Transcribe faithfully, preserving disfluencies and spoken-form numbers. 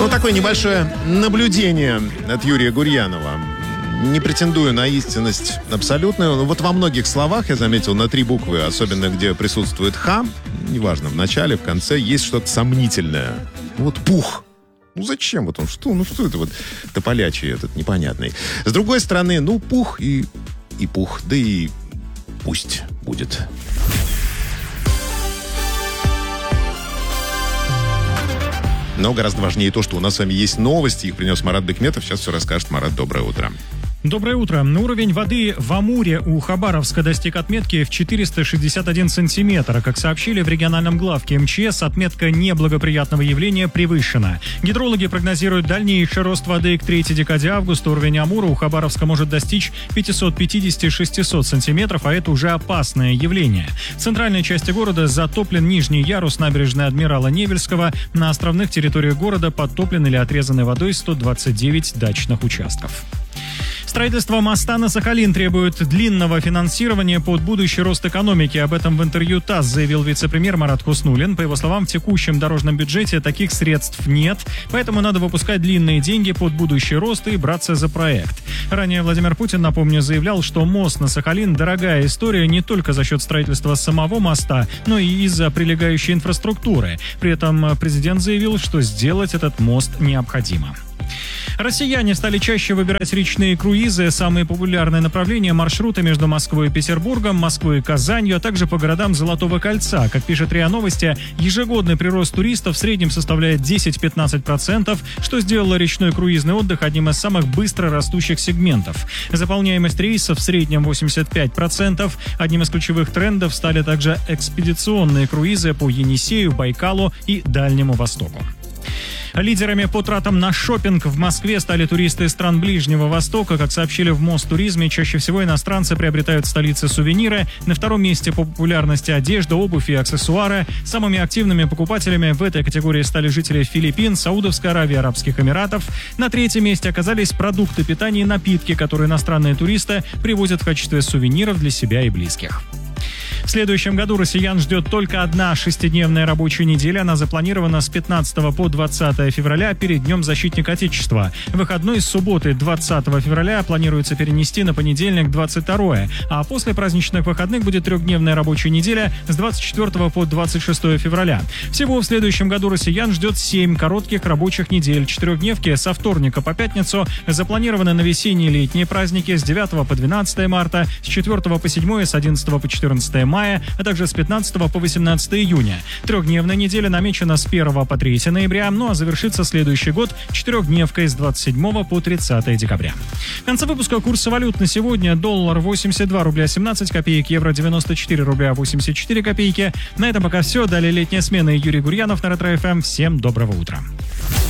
Ну, такое небольшое наблюдение от Юрия Гурьянова. Не претендую на истинность абсолютную. Но вот во многих словах, я заметил, на три буквы, особенно где присутствует «х», неважно, в начале, в конце, есть что-то сомнительное. Вот «пух». Ну зачем вот он? Что? Ну что это вот тополячий этот непонятный? С другой стороны, ну пух и, и пух, да и пусть будет. Но гораздо важнее то, что у нас с вами есть новости. Их принес Марат Бекметов. Сейчас все расскажет. Марат, доброе утро. Доброе утро. Уровень воды в Амуре у Хабаровска достиг отметки в четыреста шестьдесят один сантиметр. Как сообщили в региональном главке эм че эс, отметка неблагоприятного явления превышена. Гидрологи прогнозируют дальнейший рост воды к третьей декаде августа. Уровень Амура у Хабаровска может достичь пятьсот пятьдесят - шестьсот сантиметров, а это уже опасное явление. В центральной части города затоплен нижний ярус набережной Адмирала Невельского. На островных территориях города подтоплены или отрезаны водой сто двадцать девять дачных участков. Строительство моста на Сахалин требует длинного финансирования под будущий рост экономики. Об этом в интервью ТАСС заявил вице-премьер Марат Хуснуллин. По его словам, в текущем дорожном бюджете таких средств нет, поэтому надо выпускать длинные деньги под будущий рост и браться за проект. Ранее Владимир Путин, напомню, заявлял, что мост на Сахалин – дорогая история не только за счет строительства самого моста, но и из-за прилегающей инфраструктуры. При этом президент заявил, что сделать этот мост необходимо. Россияне стали чаще выбирать речные круизы. Самые популярные направления — маршруты между Москвой и Петербургом, Москвой и Казанью, а также по городам Золотого кольца. Как пишет РИА Новости, ежегодный прирост туристов в среднем составляет десять-пятнадцать процентов, что сделало речной круизный отдых одним из самых быстро растущих сегментов. Заполняемость рейсов в среднем восемьдесят пять процентов. Одним из ключевых трендов стали также экспедиционные круизы по Енисею, Байкалу и Дальнему Востоку. Лидерами по тратам на шопинг в Москве стали туристы стран Ближнего Востока. Как сообщили в Мостуризме, чаще всего иностранцы приобретают в столице сувениры. На втором месте по популярности одежда, обувь и аксессуары. Самыми активными покупателями в этой категории стали жители Филиппин, Саудовской Аравии, Арабских Эмиратов. На третьем месте оказались продукты питания и напитки, которые иностранные туристы привозят в качестве сувениров для себя и близких. В следующем году россиян ждет только одна шестидневная рабочая неделя. Она запланирована с пятнадцатого по двадцатое февраля перед Днем Защитника Отечества. Выходной с субботы двадцатого февраля планируется перенести на понедельник двадцать второе, а после праздничных выходных будет трехдневная рабочая неделя с двадцать четвёртого по двадцать шестое февраля. Всего в следующем году россиян ждет семь коротких рабочих недель. Четырехдневки со вторника по пятницу запланированы на весенние и летние праздники с девятого по двенадцатое марта, с четвёртого по седьмое, с одиннадцатого по четырнадцатое мая, а также с пятнадцатого по восемнадцатое июня. Трехдневная неделя намечена с первого по третьего ноября, ну а завершится следующий год четырехдневкой с двадцать седьмого по тридцатое декабря. В конце выпуска курсы валют на сегодня: доллар восемьдесят два рубля семнадцать копеек, евро девяносто четыре рубля восемьдесят четыре копейки. На этом пока все. Далее летняя смена и Юрий Гурьянов на Ретро-эф эм. Всем доброго утра.